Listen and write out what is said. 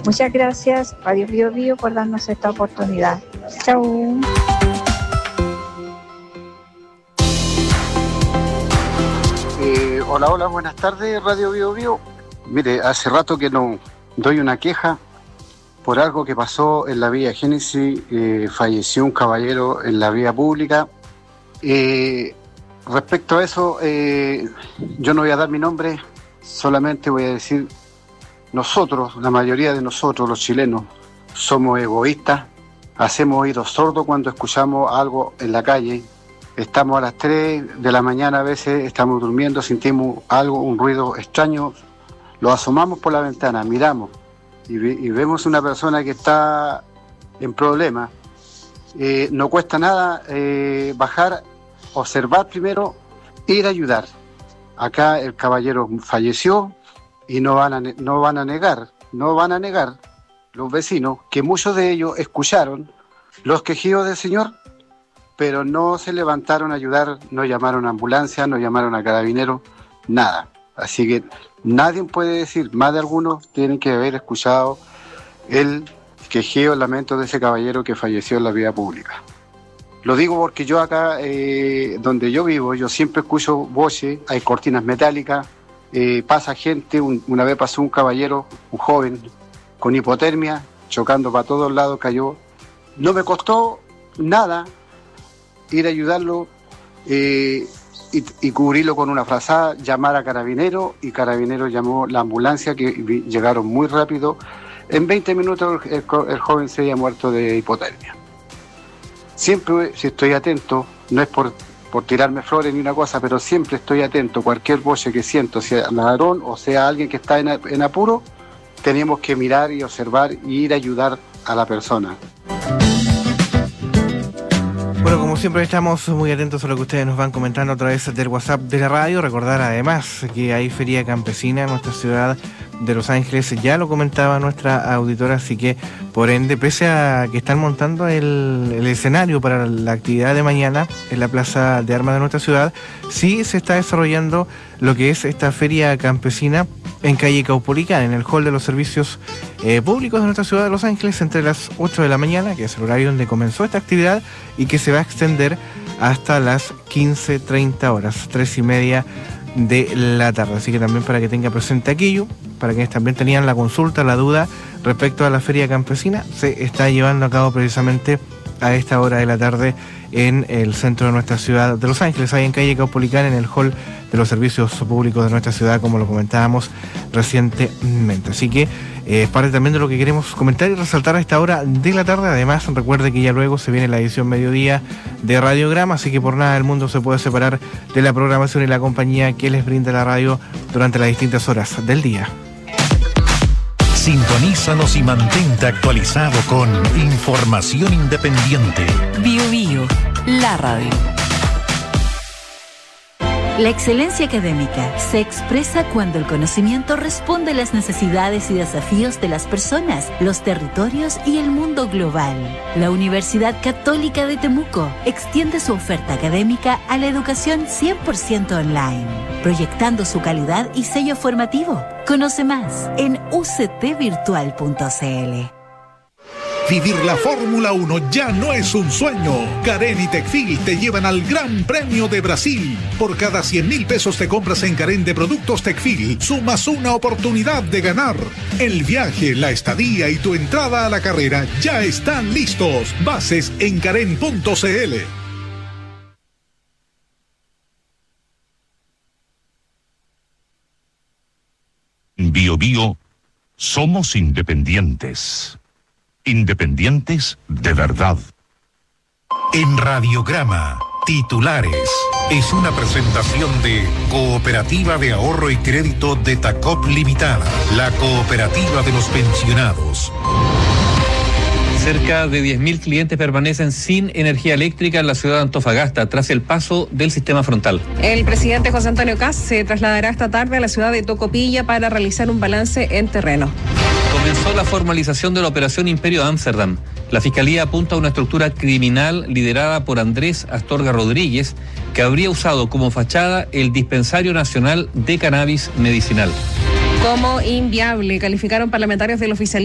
Muchas gracias, Radio Bio Bio, por darnos esta oportunidad. Chau. Hola, buenas tardes, Radio Bio Bio. Mire, hace rato que no doy una queja por algo que pasó en la vía Génesis. Falleció un caballero en la vía pública. Respecto a eso, yo no voy a dar mi nombre, solamente voy a decir, nosotros, la mayoría de nosotros, los chilenos, somos egoístas, hacemos oídos sordos cuando escuchamos algo en la calle. Estamos a las 3 de la mañana, a veces estamos durmiendo, sentimos algo, un ruido extraño, lo asomamos por la ventana, miramos y vemos una persona que está en problemas. No cuesta nada bajar, observar primero, ir a ayudar. Acá el caballero falleció y no van a negar los vecinos que muchos de ellos escucharon los quejidos del señor, pero no se levantaron a ayudar, no llamaron a ambulancia, no llamaron a carabineros, nada. Así que nadie puede decir, más de algunos tienen que haber escuchado el quejido, el lamento de ese caballero que falleció en la vía pública. Lo digo porque yo acá, donde yo vivo, yo siempre escucho voces, hay cortinas metálicas, pasa gente, una vez pasó un caballero, un joven, con hipotermia, chocando para todos lados, cayó. No me costó nada ir a ayudarlo y cubrirlo con una frazada, llamar a Carabineros, y Carabineros llamó la ambulancia, que llegaron muy rápido. En 20 minutos el joven se había muerto de hipotermia. Siempre estoy atento, no es por tirarme flores ni una cosa, pero siempre estoy atento. Cualquier voce que siento, sea ladrón o sea alguien que está en apuro, tenemos que mirar y observar y ir a ayudar a la persona. Bueno, como siempre estamos muy atentos a lo que ustedes nos van comentando a través del WhatsApp de la radio. Recordar además que hay feria campesina en nuestra ciudad de Los Ángeles, ya lo comentaba nuestra auditora, así que por ende, pese a que están montando el escenario para la actividad de mañana en la Plaza de Armas de nuestra ciudad, sí se está desarrollando lo que es esta feria campesina en calle Caupolicán, en el hall de los servicios públicos de nuestra ciudad de Los Ángeles, entre las 8 de la mañana, que es el horario donde comenzó esta actividad, y que se va a extender hasta las 15:30 horas, 3:30 de la tarde. Así que también para que tenga presente aquello, para quienes también tenían la consulta, la duda respecto a la feria campesina, se está llevando a cabo precisamente a esta hora de la tarde en el centro de nuestra ciudad de Los Ángeles, ahí en calle Caupolicán, en el hall de los servicios públicos de nuestra ciudad, como lo comentábamos recientemente. Así que parte también de lo que queremos comentar y resaltar a esta hora de la tarde. Además, recuerde que ya luego se viene la edición mediodía de Radiograma, así que por nada del mundo se puede separar de la programación y la compañía que les brinda la radio durante las distintas horas del día. Sintonízanos y mantente actualizado con información independiente. Bio Bio, la radio. La excelencia académica se expresa cuando el conocimiento responde a las necesidades y desafíos de las personas, los territorios y el mundo global. La Universidad Católica de Temuco extiende su oferta académica a la educación 100% online, proyectando su calidad y sello formativo. Conoce más en uctvirtual.cl. Vivir la Fórmula 1 ya no es un sueño. Carén y Tecfil te llevan al Gran Premio de Brasil. Por cada 100.000 pesos te compras en Carén de productos Tecfil, sumas una oportunidad de ganar. El viaje, la estadía y tu entrada a la carrera ya están listos. Bases en carén.cl. Bio Bio, somos independientes. Independientes de verdad. En Radiograma, titulares. Es una presentación de Cooperativa de Ahorro y Crédito de Tacop Limitada, la cooperativa de los pensionados. Cerca de 10.000 clientes permanecen sin energía eléctrica en la ciudad de Antofagasta tras el paso del sistema frontal. El presidente José Antonio Kast se trasladará esta tarde a la ciudad de Tocopilla para realizar un balance en terreno. Comenzó la formalización de la operación Imperio Amsterdam. La Fiscalía apunta a una estructura criminal liderada por Andrés Astorga Rodríguez, que habría usado como fachada el Dispensario Nacional de Cannabis Medicinal. Como inviable calificaron parlamentarios del oficialismo